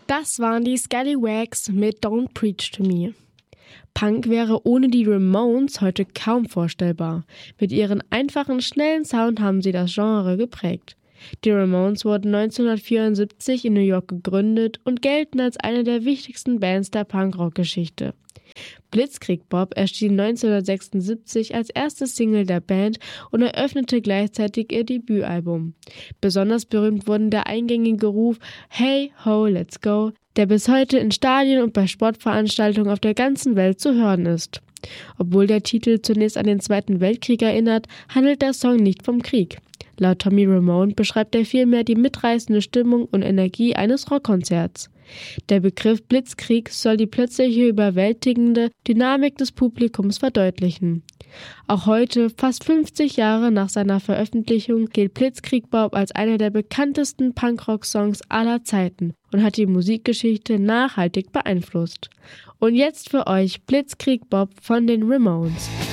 Das waren die Scallywags mit Don't Preach to Me. Punk wäre ohne die Ramones heute kaum vorstellbar. Mit ihrem einfachen, schnellen Sound haben sie das Genre geprägt. Die Ramones wurden 1974 in New York gegründet und gelten als eine der wichtigsten Bands der Punkrock-Geschichte. Blitzkrieg Bob erschien 1976 als erste Single der Band und eröffnete gleichzeitig ihr Debütalbum. Besonders berühmt wurden der eingängige Ruf "Hey ho, let's go", der bis heute in Stadien und bei Sportveranstaltungen auf der ganzen Welt zu hören ist. Obwohl der Titel zunächst an den Zweiten Weltkrieg erinnert, handelt der Song nicht vom Krieg. Laut Tommy Ramone beschreibt er vielmehr die mitreißende Stimmung und Energie eines Rockkonzerts. Der Begriff Blitzkrieg soll die plötzliche überwältigende Dynamik des Publikums verdeutlichen. Auch heute, fast 50 Jahre nach seiner Veröffentlichung, gilt Blitzkrieg Bob als einer der bekanntesten Punkrock-Songs aller Zeiten und hat die Musikgeschichte nachhaltig beeinflusst. Und jetzt für euch Blitzkrieg Bob von den Ramones.